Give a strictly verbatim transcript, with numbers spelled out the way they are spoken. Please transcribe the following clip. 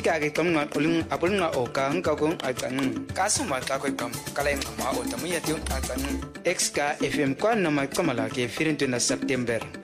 ka ke tom ngat uling apul nga o ka ang ka kong atan ka suma ka ko tom kalay nga ma o tamu ya tiu atan x ka fm kwa na ma kamala ke firin tu na september